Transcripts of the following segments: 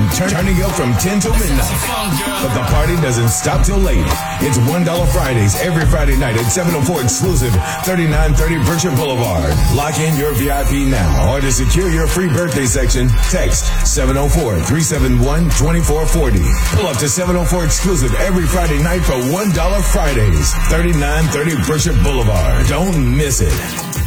turning up from 10 till midnight. But the party doesn't stop till late. It's $1 Fridays every Friday night at 704 exclusive 3930 Berkshire Boulevard. Lock in your VIP now, or to secure your free birthday section, text 704-371-2440. Pull up to 704 exclusive every Friday night for $1 Fridays, 3930 Berkshire Boulevard. Don't miss it.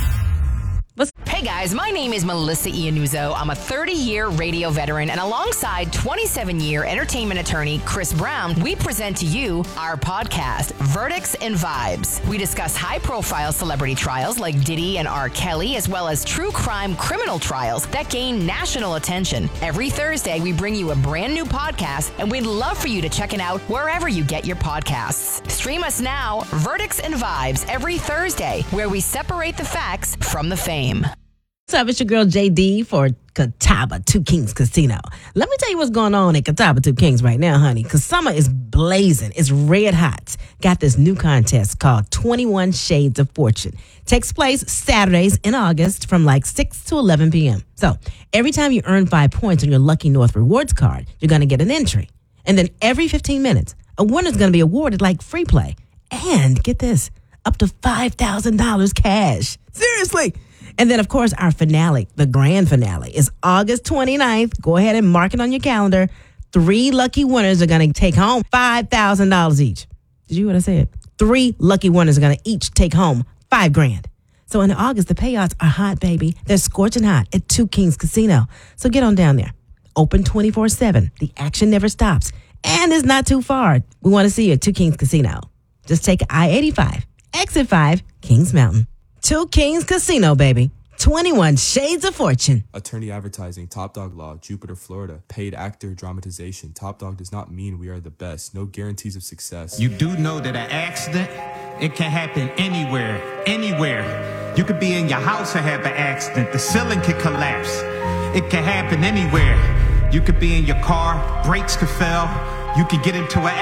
Hey guys, my name is Melissa Iannuzzo. I'm a 30-year radio veteran, and alongside 27-year entertainment attorney Chris Brown, we present to you our podcast, Verdicts and Vibes. We discuss high-profile celebrity trials like Diddy and R. Kelly, as well as true crime criminal trials that gain national attention. Every Thursday, we bring you a brand new podcast, and we'd love for you to check it out wherever you get your podcasts. Stream us now, Verdicts and Vibes, every Thursday, where we separate the facts from the fame. What's up? It's your girl JD for Catawba Two Kings Casino. Let me tell you what's going on at Catawba Two Kings right now, honey, because summer is blazing. It's red hot. Got this new contest called 21 Shades of Fortune. Takes place Saturdays in August from like 6 to 11 p.m. So every time you earn 5 points on your Lucky North Rewards card, you're going to get an entry. And then every 15 minutes, a winner's going to be awarded like free play. And get this, up to $5,000 cash. Seriously. And then, of course, our finale, the grand finale, is August 29th. Go ahead and mark it on your calendar. 3 lucky winners are going to take home $5,000 each. Did you hear what I said? 3 lucky winners are going to each take home $5,000. So in August, the payouts are hot, baby. They're scorching hot at Two Kings Casino. So get on down there. Open 24/7. The action never stops. And it's not too far. We want to see you at Two Kings Casino. Just take I-85, exit 5, Kings Mountain. Two Kings Casino, baby. 21 Shades of Fortune. Attorney Advertising, Top Dog Law, Jupiter, Florida. Paid actor, dramatization. Top Dog does not mean we are the best. No guarantees of success. You do know that an accident, it can happen anywhere. You could be in your house and have an accident. The ceiling could collapse. It can happen anywhere. You could be in your car, brakes could fail. You could get into an